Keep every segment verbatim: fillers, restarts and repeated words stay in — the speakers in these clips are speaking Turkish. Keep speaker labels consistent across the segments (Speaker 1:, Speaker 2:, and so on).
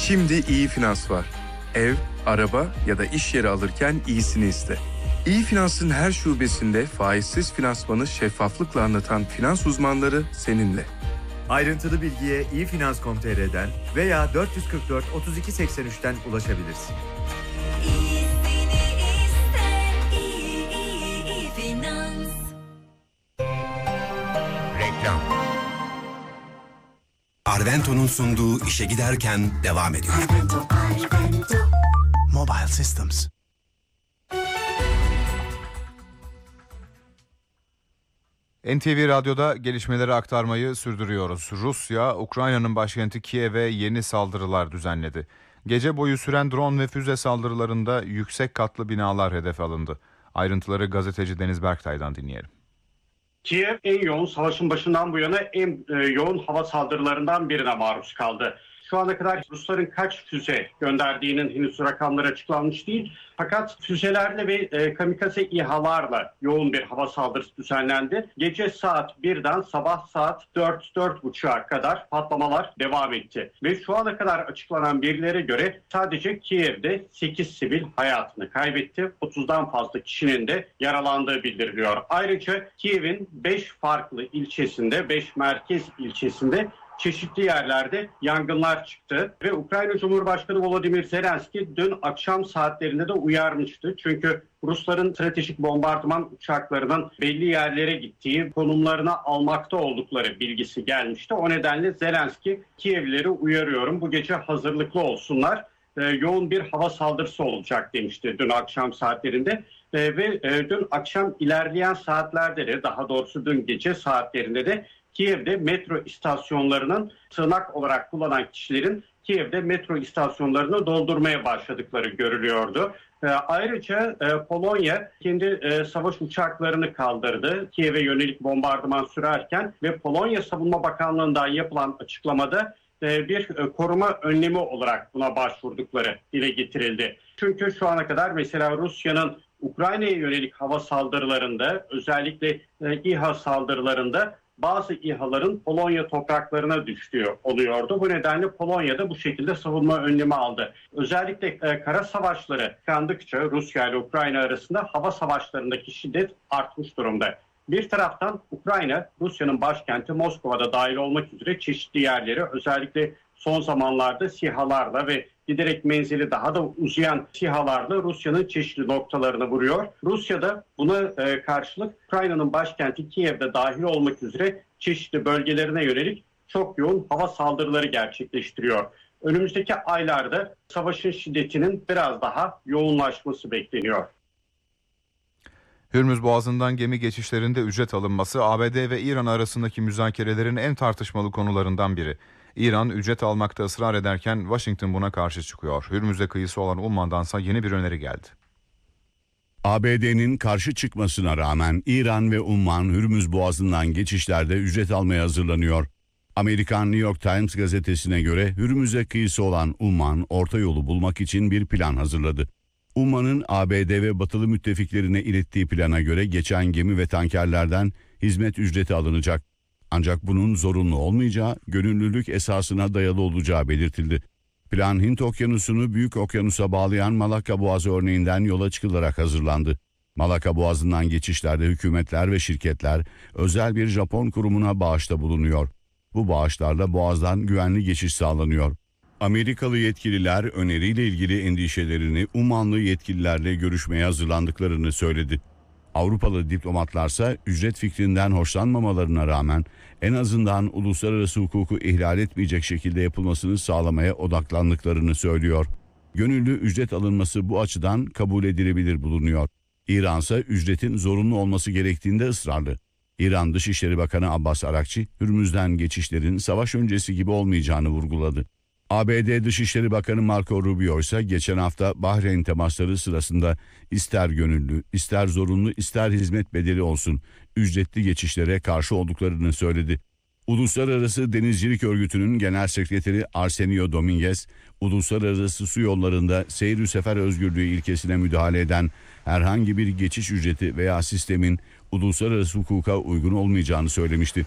Speaker 1: Şimdi İyi Finans var. Ev, araba ya da iş yeri alırken iyisini iste. İyi Finans'ın her şubesinde faizsiz finansmanı şeffaflıkla anlatan finans uzmanları seninle.
Speaker 2: Ayrıntılı bilgiye iyi finans nokta com nokta tr'den veya dört yüz kırk dört otuz iki seksen üçten ulaşabilirsin.
Speaker 3: İyisini iste, iyi, iyi, iyi finans.
Speaker 4: Reklam. Arvento'nun sunduğu işe giderken devam ediyor.
Speaker 3: Arvento, Arvento.
Speaker 5: Mobile Systems.
Speaker 6: N T V Radyo'da gelişmeleri aktarmayı sürdürüyoruz. Rusya, Ukrayna'nın başkenti Kiev'e yeni saldırılar düzenledi. Gece boyu süren drone ve füze saldırılarında yüksek katlı binalar hedef alındı. Ayrıntıları gazeteci Deniz Berktay'dan dinleyelim.
Speaker 7: Kiev en yoğun savaşın başından bu yana en e, yoğun hava saldırılarından birine maruz kaldı. Şu ana kadar Rusların kaç füze gönderdiğinin henüz rakamları açıklanmış değil. Fakat füzelerle ve e, kamikaze İHA'larla yoğun bir hava saldırısı düzenlendi. Gece saat birden sabah saat dört dört buçuğa kadar patlamalar devam etti. Ve şu ana kadar açıklanan verilere göre sadece Kiev'de sekiz sivil hayatını kaybetti. otuzdan fazla kişinin de yaralandığı bildiriliyor. Ayrıca Kiev'in beş farklı ilçesinde, beş merkez ilçesinde çeşitli yerlerde yangınlar çıktı ve Ukrayna Cumhurbaşkanı Volodymyr Zelenski dün akşam saatlerinde de uyarmıştı. Çünkü Rusların stratejik bombardıman uçaklarının belli yerlere gittiği, konumlarına almakta oldukları bilgisi gelmişti. O nedenle Zelenski Kievlileri uyarıyorum, bu gece hazırlıklı olsunlar. Ee, yoğun bir hava saldırısı olacak demişti dün akşam saatlerinde. Ee, ve e, dün akşam ilerleyen saatlerde de, daha doğrusu dün gece saatlerinde de Kiev'de metro istasyonlarının sığınak olarak kullanan kişilerin Kiev'de metro istasyonlarını doldurmaya başladıkları görülüyordu. E, ayrıca e, Polonya kendi e, savaş uçaklarını kaldırdı Kiev'e yönelik bombardıman sürerken ve Polonya Savunma Bakanlığı'ndan yapılan açıklamada e, bir e, koruma önlemi olarak buna başvurdukları dile getirildi. Çünkü şu ana kadar mesela Rusya'nın Ukrayna'ya yönelik hava saldırılarında, özellikle e, İHA saldırılarında bazı İHA'ların Polonya topraklarına düştüğü oluyordu. Bu nedenle Polonya'da bu şekilde savunma önlemi aldı. Özellikle e, kara savaşları kandıkça Rusya ile Ukrayna arasında hava savaşlarındaki şiddet artmış durumda. Bir taraftan Ukrayna, Rusya'nın başkenti Moskova'da dahil olmak üzere çeşitli yerleri, özellikle son zamanlarda SİHA'larla ve giderek menzili daha da uzayan SİHA'larla Rusya'nın çeşitli noktalarını vuruyor. Rusya da buna e, karşılık Ukrayna'nın başkenti Kiev'de dahil olmak üzere çeşitli bölgelerine yönelik çok yoğun hava saldırıları gerçekleştiriyor. Önümüzdeki aylarda savaşın şiddetinin biraz daha yoğunlaşması bekleniyor.
Speaker 6: Hürmüz Boğazı'ndan gemi geçişlerinde ücret alınması A B D ve İran arasındaki müzakerelerin en tartışmalı konularından biri. İran ücret almakta ısrar ederken Washington buna karşı çıkıyor. Hürmüz'e kıyısı olan Umman'dansa yeni bir öneri geldi.
Speaker 8: A B D'nin karşı çıkmasına rağmen İran ve Umman Hürmüz Boğazı'ndan geçişlerde ücret almaya hazırlanıyor. Amerikan New York Times gazetesine göre Hürmüz'e kıyısı olan Umman orta yolu bulmak için bir plan hazırladı. Umman'ın A B D ve batılı müttefiklerine ilettiği plana göre geçen gemi ve tankerlerden hizmet ücreti alınacak. Ancak bunun zorunlu olmayacağı, gönüllülük esasına dayalı olacağı belirtildi. Plan Hint Okyanusu'nu Büyük Okyanus'a bağlayan Malakka Boğazı örneğinden yola çıkılarak hazırlandı. Malakka Boğazı'ndan geçişlerde hükümetler ve şirketler özel bir Japon kurumuna bağışta bulunuyor. Bu bağışlarla Boğaz'dan güvenli geçiş sağlanıyor. Amerikalı yetkililer öneriyle ilgili endişelerini Ummanlı yetkililerle görüşmeye hazırlandıklarını söyledi. Avrupalı diplomatlarsa ücret fikrinden hoşlanmamalarına rağmen en azından uluslararası hukuku ihlal etmeyecek şekilde yapılmasını sağlamaya odaklandıklarını söylüyor. Gönüllü ücret alınması bu açıdan kabul edilebilir bulunuyor. İran ise ücretin zorunlu olması gerektiğinde ısrarlı. İran Dışişleri Bakanı Abbas Arakçi, Hürmüz'den geçişlerin savaş öncesi gibi olmayacağını vurguladı. A B D Dışişleri Bakanı Marco Rubio ise geçen hafta Bahreyn temasları sırasında ister gönüllü, ister zorunlu, ister hizmet bedeli olsun ücretli geçişlere karşı olduklarını söyledi. Uluslararası Denizcilik Örgütü'nün Genel Sekreteri Arsenio Dominguez, uluslararası su yollarında seyir sefer özgürlüğü ilkesine müdahale eden herhangi bir geçiş ücreti veya sistemin uluslararası hukuka uygun olmayacağını söylemişti.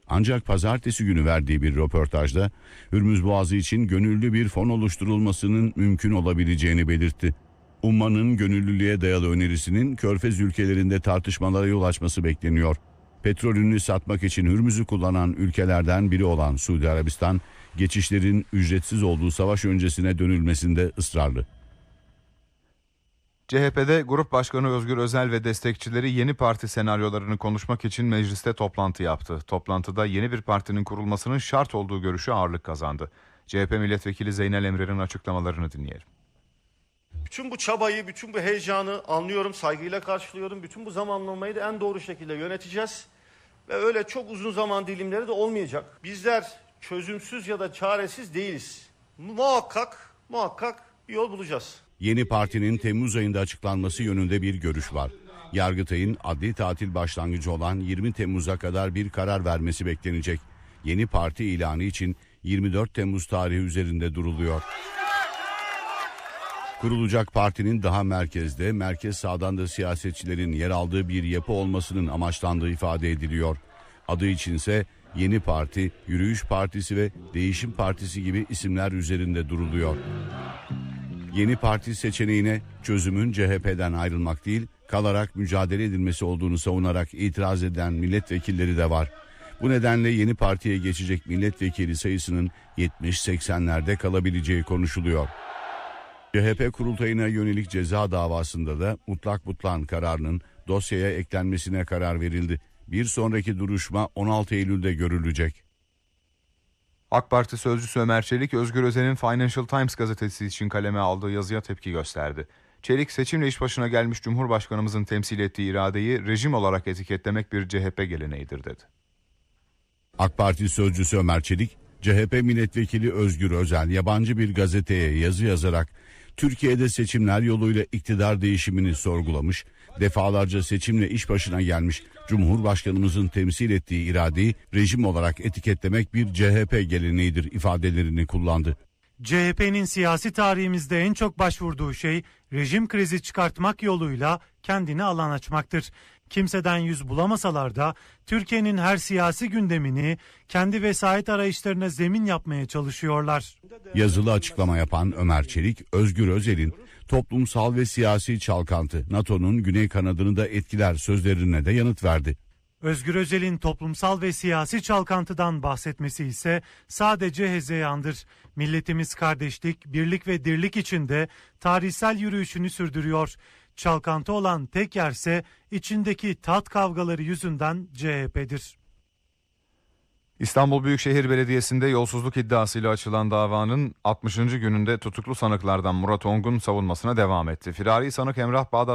Speaker 8: Ancak pazartesi günü verdiği bir röportajda Hürmüz Boğazı için gönüllü bir fon oluşturulmasının mümkün olabileceğini belirtti. Umman'ın gönüllülüğe dayalı önerisinin Körfez ülkelerinde tartışmalara yol açması bekleniyor. Petrolünü satmak için Hürmüz'ü kullanan ülkelerden biri olan Suudi Arabistan, geçişlerin ücretsiz olduğu savaş öncesine dönülmesinde ısrarlı.
Speaker 6: C H P'de Grup Başkanı Özgür Özel ve destekçileri yeni parti senaryolarını konuşmak için mecliste toplantı yaptı. Toplantıda yeni bir partinin kurulmasının şart olduğu görüşü ağırlık kazandı. C H P Milletvekili Zeynel Emre'nin açıklamalarını dinleyelim.
Speaker 9: Bütün bu çabayı, bütün bu heyecanı anlıyorum, saygıyla karşılıyorum. Bütün bu zamanlamayı da en doğru şekilde yöneteceğiz. Ve öyle çok uzun zaman dilimleri de olmayacak. Bizler çözümsüz ya da çaresiz değiliz. Muhakkak, muhakkak bir yol bulacağız.
Speaker 8: Yeni partinin Temmuz ayında açıklanması yönünde bir görüş var. Yargıtay'ın adli tatil başlangıcı olan yirmi Temmuz'a kadar bir karar vermesi beklenecek. Yeni parti ilanı için yirmi dört Temmuz tarihi üzerinde duruluyor. Kurulacak partinin daha merkezde, merkez sağdan da siyasetçilerin yer aldığı bir yapı olmasının amaçlandığı ifade ediliyor. Adı içinse Yeni Parti, Yürüyüş Partisi ve Değişim Partisi gibi isimler üzerinde duruluyor. Yeni parti seçeneğine çözümün C H P'den ayrılmak değil, kalarak mücadele edilmesi olduğunu savunarak itiraz eden milletvekilleri de var. Bu nedenle yeni partiye geçecek milletvekili sayısının yetmiş seksenlerde kalabileceği konuşuluyor. C H P kurultayına yönelik ceza davasında da mutlak butlan kararının dosyaya eklenmesine karar verildi. Bir sonraki duruşma on altı Eylül'de görülecek.
Speaker 6: AK Parti sözcüsü Ömer Çelik, Özgür Özel'in Financial Times gazetesi için kaleme aldığı yazıya tepki gösterdi. Çelik, seçimle iş başına gelmiş Cumhurbaşkanımızın temsil ettiği iradeyi rejim olarak etiketlemek bir C H P geleneğidir dedi.
Speaker 8: AK Parti sözcüsü Ömer Çelik, C H P milletvekili Özgür Özel yabancı bir gazeteye yazı yazarak Türkiye'de seçimler yoluyla iktidar değişimini sorgulamış, defalarca seçimle iş başına gelmiş Cumhurbaşkanımızın temsil ettiği iradeyi rejim olarak etiketlemek bir C H P geleneğidir ifadelerini kullandı.
Speaker 10: C H P'nin siyasi tarihimizde en çok başvurduğu şey rejim krizi çıkartmak yoluyla kendine alan açmaktır. Kimseden yüz bulamasalar da Türkiye'nin her siyasi gündemini kendi vesayet arayışlarına zemin yapmaya çalışıyorlar.
Speaker 8: Yazılı açıklama yapan Ömer Çelik, Özgür Özel'in toplumsal ve siyasi çalkantı NATO'nun güney kanadını da etkiler sözlerine de yanıt verdi.
Speaker 10: Özgür Özel'in toplumsal ve siyasi çalkantıdan bahsetmesi ise sadece hezeyandır. Milletimiz kardeşlik, birlik ve dirlik içinde tarihsel yürüyüşünü sürdürüyor. Çalkantı olan tek yerse içindeki tat kavgaları yüzünden C H P'dir.
Speaker 6: İstanbul Büyükşehir Belediyesi'nde yolsuzluk iddiasıyla açılan davanın altmışıncı gününde tutuklu sanıklardan Murat Ongun savunmasına devam etti. Firari sanık Emrah Bağdat